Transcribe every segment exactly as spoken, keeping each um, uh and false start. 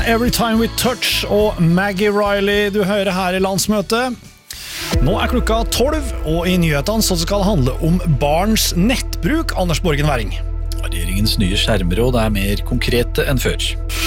Every Time We Touch og Maggie Riley du hører her i landsmøtet. Nå er klokka tolv, og i nyhetene så skal det handle om barns nettbruk, Anders Borgen Væring. Regjeringens nye skjermråd er mer konkrete enn før.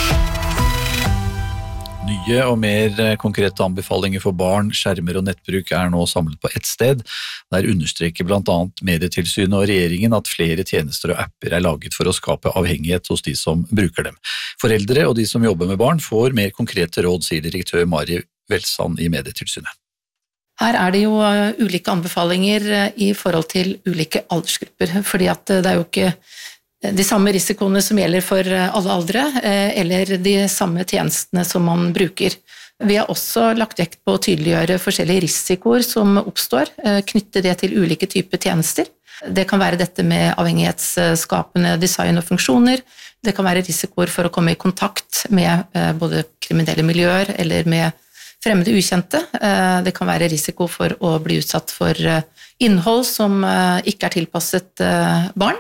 Nye og mer konkrete anbefalinger for barn, skjermer og nettbruk er nå samlet på ett sted. Der understreker blant annet Medietilsynet og regjeringen at flere tjenester og apper er laget for å skape avhengighet hos de som bruker dem. Foreldre og de som jobber med barn får mer konkrete råd, sier direktør Mari Velsand i Medietilsynet. Her er det jo ulike anbefalinger i forhold til ulike aldersgrupper, fordi at det er jo ikke de samme risikoene som gjelder for alle aldre, eller de samme tjenestene som man bruker. Vi har også lagt vekt på å tydeliggjøre forskjellige risikoer som oppstår, knytte det til ulike typer tjenester. Det kan være dette med avhengighetsskapende design og funksjoner, det kan være risikoer for å komme i kontakt med både kriminelle miljøer eller med fremmede ukjente. Det kan være risiko for å bli utsatt for innhold som ikke er tilpasset barn.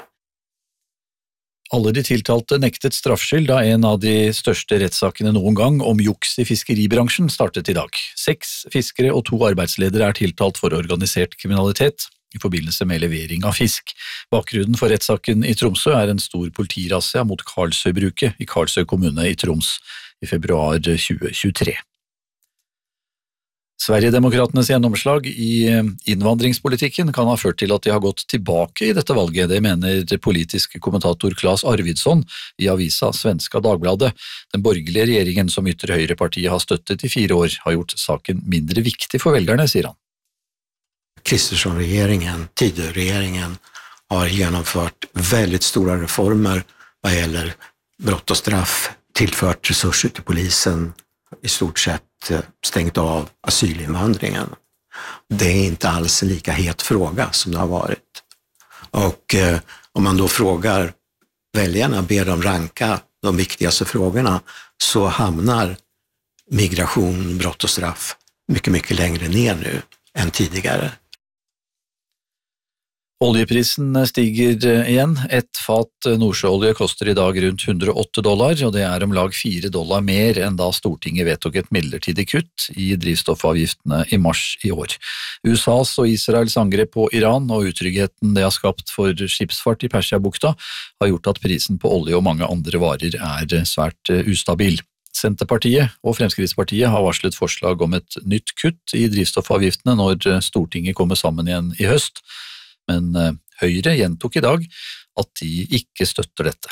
Alle de tiltalte nektet straffskyld da en av de største rettssakene noen gang om juks i fiskeribransjen startet i dag. Seks fiskere og to arbeidsledere er tiltalt for organisert kriminalitet i forbindelse med levering av fisk. Bakgrunnen for rettssaken i Tromsø er en stor politirazzia mot Karlsøybruket i Karlsøy kommune i Troms i februar tjue tjuetre. Sverigedemokraternes gjennomslag i innvandringspolitikken kan ha ført til at de har gått tilbake i dette valget, det mener politisk kommentator Claes Arvidsson i avisa Svenska Dagbladet. Den borgerlige regjeringen som ytre høyrepartiet har støttet i fire år, har gjort saken mindre viktig for velgerne, sier han. Kristersson-regeringen, Tidø-regeringen, har gjennomført veldig store reformer hva gjelder brott og straff, tilført ressurser til polisen, i stort sett stängt av asylinvandringen. Det är inte alls en lika het fråga som det har varit. Och eh, om man då frågar väljarna, ber dem ranka de viktigaste frågorna, så hamnar migration, brott och straff mycket, mycket längre ner nu än tidigare. Oljeprisen stiger igjen. Et fat nordsjøolje koster i dag rundt hundre og åtte dollar, og det er om lag fire dollar mer enn da Stortinget vedtok et midlertidig kutt i drivstoffavgiftene i mars i år. U S A's og Israels angrep på Iran og utryggheten det har skapt for skipsfart i Persiabukta har gjort at prisen på olje og mange andre varer er svært ustabil. Senterpartiet og Fremskrittspartiet har varslet forslag om et nytt kutt i drivstoffavgiftene når Stortinget kommer sammen igjen i høst. Men Høyre gjentok i dag at de ikke støtter dette.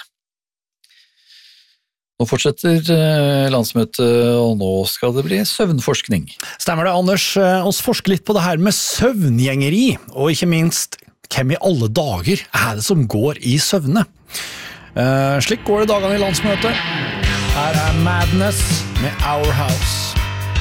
Nå fortsetter landsmøtet, og nå skal det bli søvnforskning. Stemmer det, Anders? Oss forsker litt på det her med søvngjengeri, og ikke minst, hvem i alle dager er det som går i søvne? Uh, slik går det dagene i landsmøtet. Her er Madness med Our House.